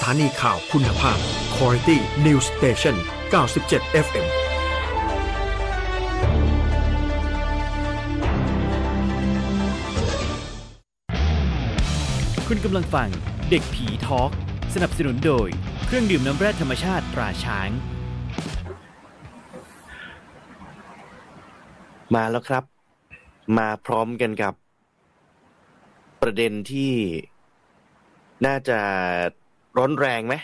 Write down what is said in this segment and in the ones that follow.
านีข่าวคุณภาพ Quality News Station 97 FM คุณกำลังฟังเด็กผีทอล์กสนับสนุนโดยเครื่องดื่มน้ำแร่ธรรมชาติตราช้างมาแล้วครับมาพร้อมกันกับประเด็นที่น่าจะร้อนแรงไหม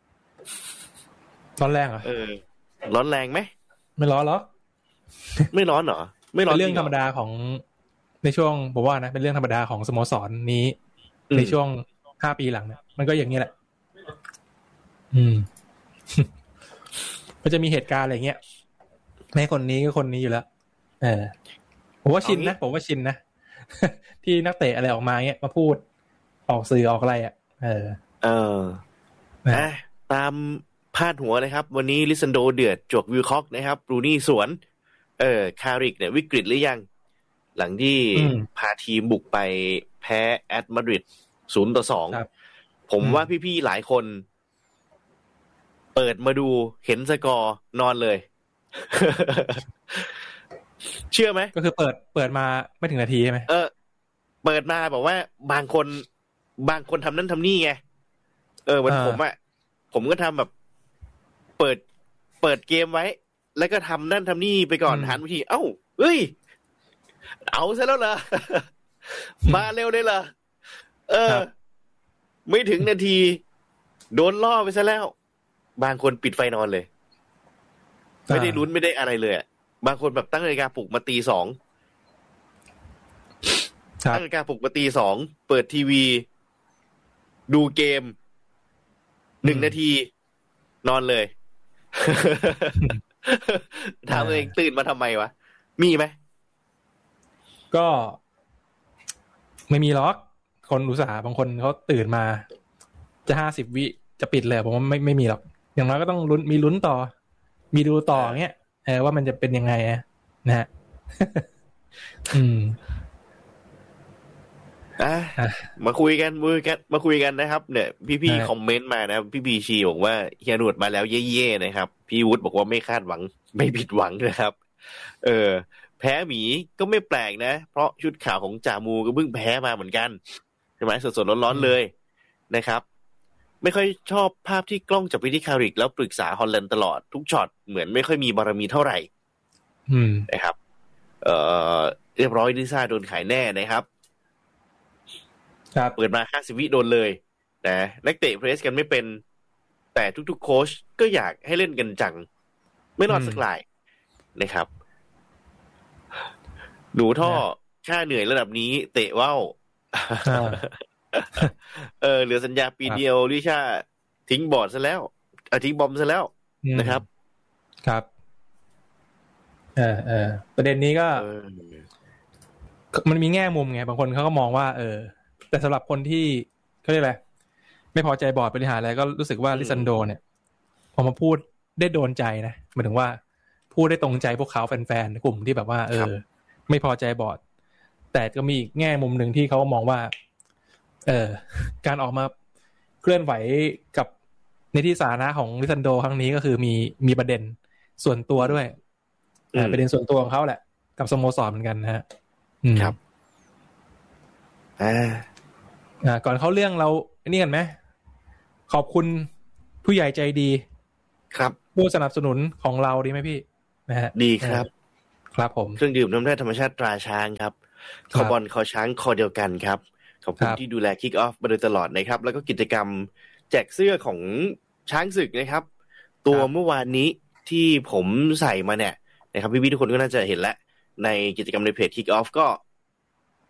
ร้อนแรงเหรอร้อนแรงไหมไม่ร้อนหรอไม่ร้อนเหรอไม่ร้อนเป็นเรื่องธรรมดาของในช่วงผมว่านะเป็นเรื่องธรรมดาของสโมสรนี้ในช่วง5 ปีหลังเนี่ยมันก็อย่างนี้แหละมันจะมีเหตุการณ์อะไรเงี้ยไม่คนนี้ก็คนนี้อยู่แล้วผมว่าชินนะที่นักเตะอะไรออกมาเงี้ยมาพูดออกสื่อออกอะไรตามพาดหัวเลยครับวันนี้ลิซันโดเดือดจวกวิลค็อกนะครับบรูนี่สวนคาริกเนี่ยวิกฤตหรือยังหลังที่พาทีมบุกไปแพ้แอตมาดริด0-2ผมว่าพี่ๆหลายคนเปิดมาดูเห็นสกอร์นอนเลย เชื่อไหมก็คือเปิดมาไม่ถึงนาทีใช่ไหมเปิดมาบอกว่าบางคนทำนั่นทำนี่ไงวันผมก็ทำแบบเปิดเกมไว้แล้วก็ทำนั่นทำนี่ไปก่อนหันไปทีเฮ้ยเอาซะแล้วเหรอ มาเร็วเลยเหรอไม่ถึงนาทีโดนล่อไปซะแล้วบางคนปิดไฟนอนเลยไม่ได้ลุ้นไม่ได้อะไรเลยบางคนแบบตั้งนาฬิกาปลุกมาตี 2ตั้งนาฬิกาปลุกมาตี 2เปิดทีวีดูเกม1 นาทีนอนเลยถามตัวเองตื่นมาทำไมวะมีไหมก็ไม่มีหรอกคนอุตส่าห์บางคนเขาตื่นมาจะ50 วิจะปิดเลยผมว่าไม่มีหรอกอย่างน้อยก็ต้องลุ้นมีลุ้นต่อมีดูต่อเงี้ยว่ามันจะเป็นยังไงนะฮะมาคุยกันนะครับเนี่ยพี่ๆคอมเมนต์มานะพี่บีชีบอกว่าเฮียหนวดมาแล้วเย่ๆนะครับพี่วุฒิบอกว่าไม่คาดหวังไม่ผิดหวังนะครับแพ้หมีก็ไม่แปลกนะเพราะชุดขาวของจามูก็เพิ่งแพ้มาเหมือนกันใช่ไหมสดๆร้อนๆเลยนะครับไม่ค่อยชอบภาพที่กล้องจับไปที่คาริกแล้วปรึกษาฮอลแลนด์ตลอดทุกช็อตเหมือนไม่ค่อยมีบารมีเท่าไหร่นะครับเรียบร้อยลิซ่าโดนขายแน่นะครับเปิดมา50 วิโดนเลยนะนักเตะเพรสกันไม่เป็นแต่ทุกๆโค้ชก็อยากให้เล่นกันจังไม่รอดสักลายนะครับหนูท่อค่าเหนื่อยระดับนี้เตะว่าวเหลือสัญญาปีเดียวลิซ่าทิ้งบอร์ดซะแล้วทิ้งบอมซะแล้วนะครับครับประเด็นนี้ก็มันมีแง่มุมไงบางคนเขาก็มองว่าแต่สำหรับคนที่เขาเรียกอะไรไม่พอใจบอร์ดบริหารอะไรก็รู้สึกว่าลิซันโดเนี่ยพอมาพูดได้โดนใจนะหมายถึงว่าพูดได้ตรงใจพวกเขาแฟนๆกลุ่มที่แบบว่าไม่พอใจบอร์ดแต่ก็มีอีกแง่มุมหนึ่งที่เขามองว่าการออกมาเคลื่อนไหวกับในที่สาธารณะของลิซันโดครั้งนี้ก็คือมีประเด็นส่วนตัวด้วยประเด็นส่วนตัวของเขาแหละกับสโมสรเหมือนกันนะฮะครับก่อนเข้าเรื่องเรานี่กันไหมขอบคุณผู้ใหญ่ใจดีครับผู้สนับสนุนของเราดีไหมพี่นะฮะดีครับครับผมเครื่องดื่มน้ำแร่ธรรมชาติตราช้างครับคอบอลคอช้างคอเดียวกันครับขอบคุณที่ดูแลคิกออฟมาโดยตลอดนะครับแล้วก็กิจกรรมแจกเสื้อของช้างศึกนะครับตัวเมื่อวานนี้ที่ผมใส่มาเนี่ยนะครับพี่ๆทุกคนก็น่าจะเห็นแล้วในกิจกรรมในเพจคิกออฟก็